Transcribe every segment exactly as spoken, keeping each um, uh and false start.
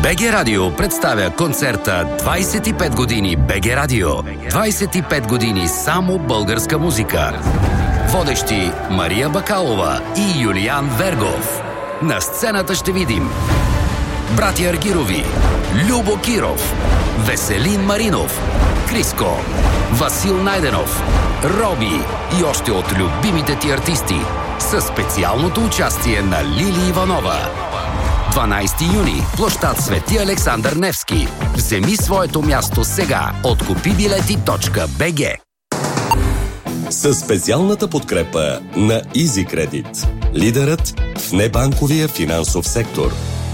БГ Радио представя концерта двайсет и пет години БГ Радио. двайсет и пет години само българска музика. Водещи Мария Бакалова и Юлиан Вергов. На сцената ще видим братя Аргирови, Любо Киров, Веселин Маринов, Криско, Васил Найденов, Роби и още от любимите ти артисти със специалното участие на Лили Иванова. дванайсети юни, площад Свети Александър Невски. Вземи своето място сега от купи билети точка би джи. Със специалната подкрепа на Easy Credit, лидерът в небанковия финансов сектор.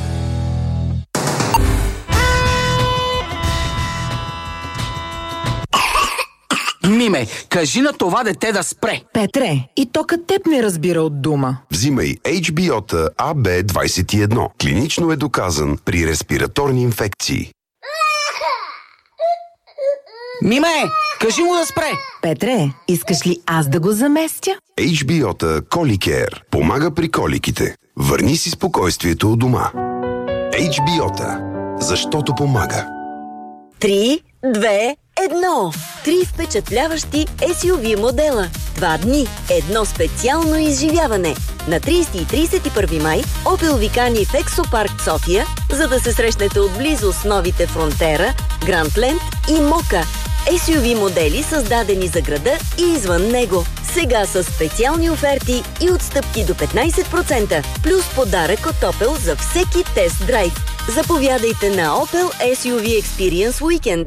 Миме, кажи на това дете да спре. Петре, и токът теб не разбира от дума. Взимай Ейч Би О-та А Б двайсет и едно. Клинично е доказан при респираторни инфекции. Миме, кажи му да спре. Петре, искаш ли аз да го заместя? Ейч Би О-та Коликер помага при коликите. Върни си спокойствието у дома. Ейч Би О-та, защото помага. Три, две, едно. Три впечатляващи Ес Ю Ви модела. Два дни, едно специално изживяване. На трийсети и трийсет и първи май Opel ви кани в Ексопарк София, за да се срещнете отблизо с новите Фронтера, Грандленд и Мока. Ес Ю Ви модели, създадени за града и извън него. Сега са специални оферти и отстъпки до петнайсет процента, плюс подарък от Opel за всеки тест драйв. Заповядайте на Opel Ес Ю Ви Experience Weekend.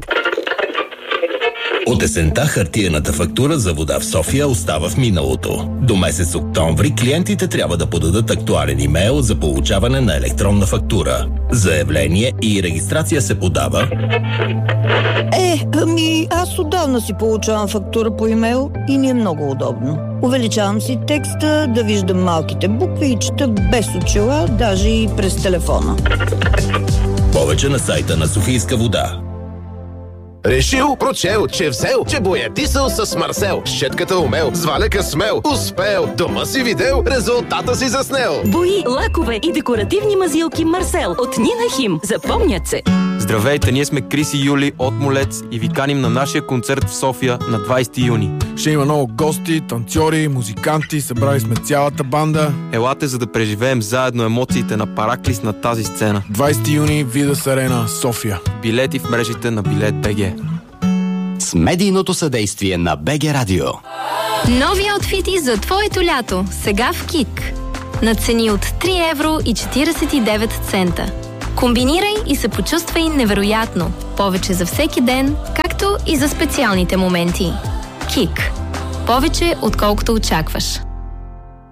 От есента хартиената фактура за вода в София остава в миналото. До месец октомври клиентите трябва да подадат актуален имейл за получаване на електронна фактура. Заявление и регистрация се подава. Е, ами аз отдавна си получавам фактура по имейл и ми е много удобно. Увеличавам си текста, да виждам малките букви и чета без очила, даже и през телефона. Повече на сайта на Софийска вода. Решил, прочел, че взел, че боядисал с Марсел. Щетката умел, с валяка смел, успел. Дома си видел, резултата си заснел. Бои, лакове и декоративни мазилки Марсел от Нина Хим. Запомнят се. Здравейте, ние сме Крис и Юли от Молец и ви каним на нашия концерт в София на двайсети юни. Ще има много гости, танцори, музиканти, събрали сме цялата банда. Елате, за да преживеем заедно емоциите на Параклис на тази сцена. двайсети юни, Видас Арена, София. Билети в мрежите на Билет точка би джи. С медийното съдействие на БГ Радио. Нови аутфити за твоето лято. Сега в КИК. На цени от три евро и четирийсет и девет цента. Комбинирай и се почувствай невероятно. Повече за всеки ден, както и за специалните моменти. КИК. Повече, отколкото очакваш.